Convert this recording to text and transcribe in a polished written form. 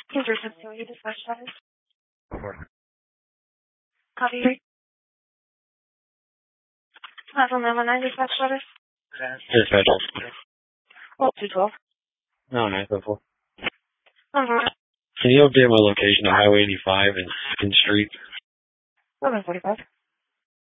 User facility dispatch status. Copy. Level 919 dispatch status. Dispatch. Oh, 212. No, 954. Uh-huh. Can you update my location to Highway 85 and 2nd Street? 1145.